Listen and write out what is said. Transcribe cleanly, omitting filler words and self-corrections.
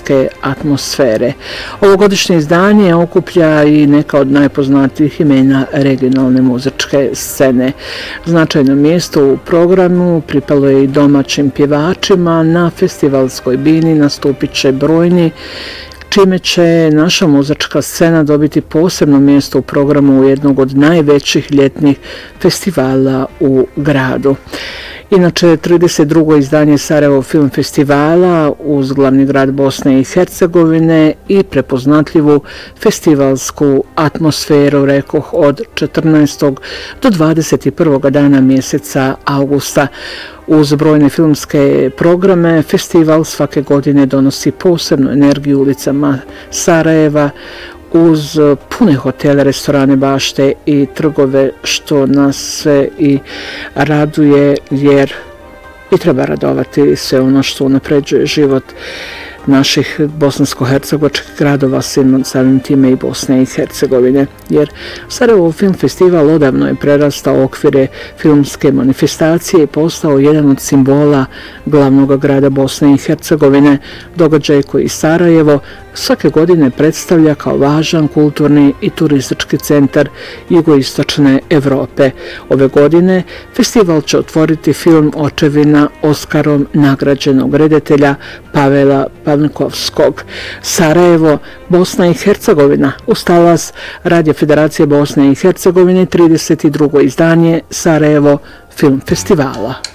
filmske atmosfere. Ovogodišnje izdanje okuplja i neka od najpoznatijih imena regionalne muzičke scene. Značajno mjesto u programu pripalo je i domaćim pjevačima. Na festivalskoj bini nastupit će brojni, čime će naša muzička scena dobiti posebno mjesto u programu jednog od najvećih ljetnih festivala u gradu. Inače, 32. izdanje Sarajevo film festivala uz glavni grad Bosne i Hercegovine i prepoznatljivu festivalsku atmosferu, rekoh, od 14. do 21. dana mjeseca augusta. Uz brojne filmske programe, festival svake godine donosi posebnu energiju ulicama Sarajeva, uz pune hotele, restorane, bašte i trgove, što nas sve i raduje, jer i treba radovati sve ono što unapređuje život naših bosansko-hercegovačkih gradova, samim time i Bosne i Hercegovine. Jer Sarajevo film festival odavno je prerastao okvire filmske manifestacije i postao jedan od simbola glavnog grada Bosne i Hercegovine, događaj koji Sarajevo svake godine predstavlja kao važan kulturni i turistički centar jugoistočne Evrope. Ove godine festival će otvoriti film Očevina Oskarom nagrađenog reditelja Pavela Pavnikovskog. Sarajevo, Bosna i Hercegovina, uz talas Radio Federacije Bosne i Hercegovine, 32. izdanje Sarajevo film festivala.